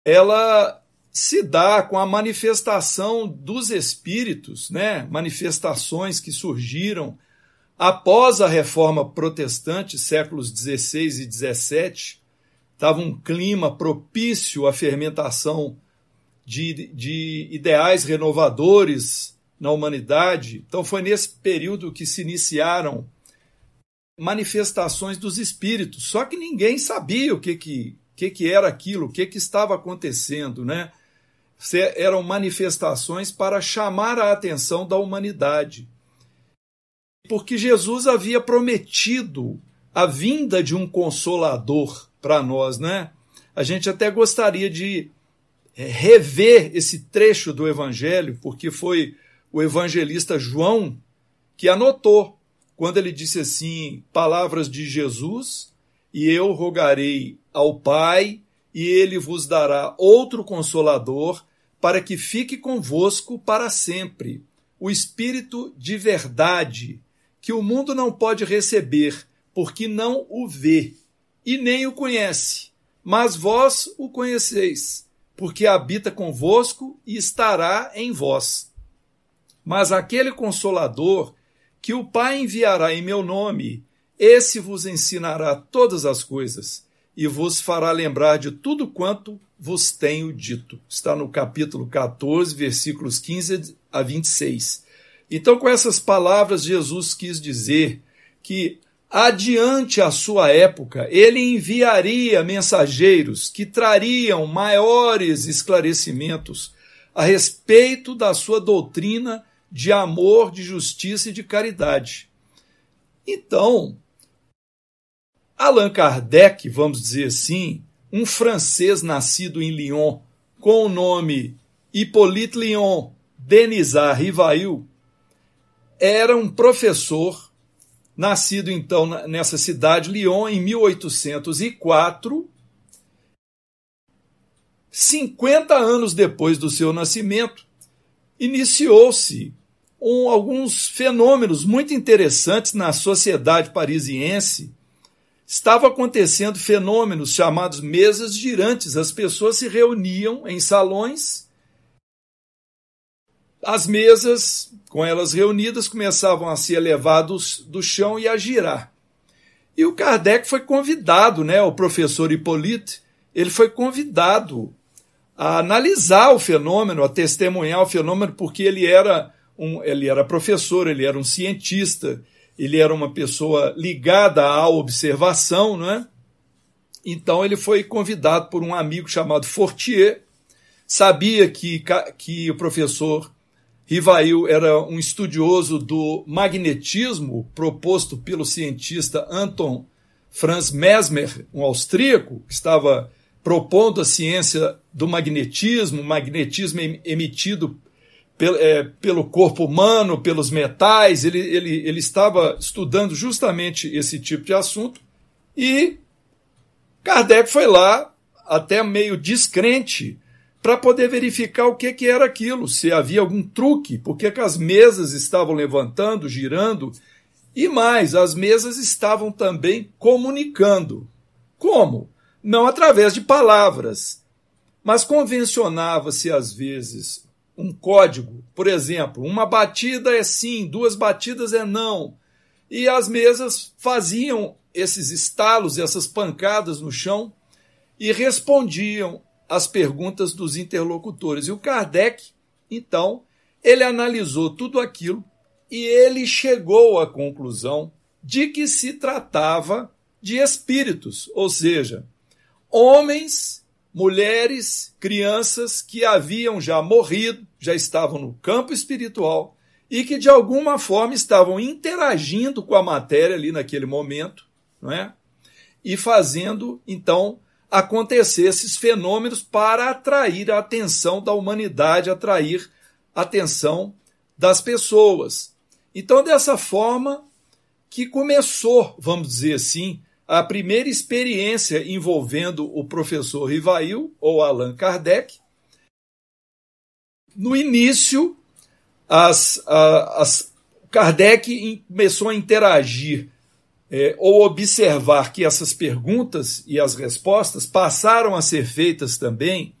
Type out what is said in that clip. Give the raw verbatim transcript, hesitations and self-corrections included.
ela se dá com a manifestação dos espíritos, né? Manifestações que surgiram após a Reforma Protestante, séculos dezesseis e dezessete. Estava um clima propício à fermentação de, de ideais renovadores na humanidade. Então foi nesse período que se iniciaram manifestações dos espíritos, só que ninguém sabia o que, que, que, que era aquilo, o que, que estava acontecendo, né? Eram manifestações para chamar a atenção da humanidade, porque Jesus havia prometido a vinda de um consolador para nós, né? A gente até gostaria de rever esse trecho do Evangelho, porque foi o evangelista João que anotou, quando ele disse assim, palavras de Jesus, e eu rogarei ao Pai, e ele vos dará outro consolador, para que fique convosco para sempre, o Espírito de verdade, que o mundo não pode receber, porque não o vê, e nem o conhece, mas vós o conheceis, porque habita convosco e estará em vós. Mas aquele Consolador, que o Pai enviará em meu nome, esse vos ensinará todas as coisas e vos fará lembrar de tudo quanto vos tenho dito. Está no capítulo catorze, versículos quinze a vinte e seis. Então, com essas palavras, Jesus quis dizer que, adiante a sua época, ele enviaria mensageiros que trariam maiores esclarecimentos a respeito da sua doutrina de amor, de justiça e de caridade. Então, Allan Kardec, vamos dizer assim, um francês nascido em Lyon, com o nome Hippolyte Léon Denisard Rivail, era um professor, nascido então nessa cidade, Lyon, em mil oitocentos e quatro, cinquenta anos depois do seu nascimento, iniciou-se um, alguns fenômenos muito interessantes na sociedade parisiense. Estava acontecendo fenômenos chamados mesas girantes. As pessoas se reuniam em salões, as mesas, com elas reunidas, começavam a se elevar do, do chão e a girar. E o Kardec foi convidado, né, o professor Hippolyte, ele foi convidado a analisar o fenômeno, a testemunhar o fenômeno, porque ele era, um, ele era professor, ele era um cientista, ele era uma pessoa ligada à observação, não é? Então ele foi convidado por um amigo chamado Fortier, sabia que, que o professor Rivail era um estudioso do magnetismo proposto pelo cientista Anton Franz Mesmer, um austríaco, que estava propondo a ciência do magnetismo, magnetismo emitido pelo, é, pelo corpo humano, pelos metais. Ele, ele, ele estava estudando justamente esse tipo de assunto, e Kardec foi lá, até meio descrente, para poder verificar o que, que era aquilo, se havia algum truque, porque que as mesas estavam levantando, girando, e mais, as mesas estavam também comunicando. Como? Não através de palavras, mas convencionava-se às vezes um código. Por exemplo, uma batida é sim, duas batidas é não. E as mesas faziam esses estalos, essas pancadas no chão e respondiam às perguntas dos interlocutores. E o Kardec, então, ele analisou tudo aquilo e ele chegou à conclusão de que se tratava de espíritos, ou seja, homens, mulheres, crianças que haviam já morrido, já estavam no campo espiritual e que de alguma forma estavam interagindo com a matéria ali naquele momento, não é? E fazendo, então, acontecer esses fenômenos para atrair a atenção da humanidade, atrair a atenção das pessoas. Então, dessa forma que começou, vamos dizer assim, a primeira experiência envolvendo o professor Rivail, ou Allan Kardec. No início, as, as, Kardec começou a interagir é, ou observar que essas perguntas e as respostas passaram a ser feitas também